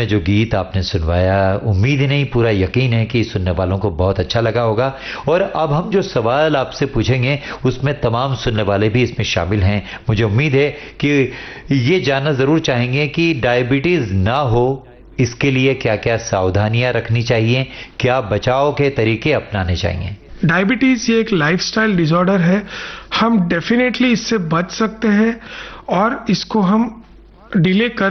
समय जो गीत आपने सुनवाया, उम्मीद ही नहीं पूरा यकीन है कि सुनने वालों को बहुत अच्छा लगा होगा। और अब हम जो सवाल आपसे पूछेंगे उसमें तमाम सुनने वाले भी इसमें शामिल हैं। मुझे उम्मीद है कि ये जानना ज़रूर चाहेंगे कि डायबिटीज़ ना हो इसके लिए क्या क्या सावधानियां रखनी चाहिए, क्या बचाव के तरीके अपनाने चाहिए। डायबिटीज ये एक लाइफस्टाइल डिसऑर्डर है, हम डेफिनेटली इससे बच सकते हैं और इसको हम डिले कर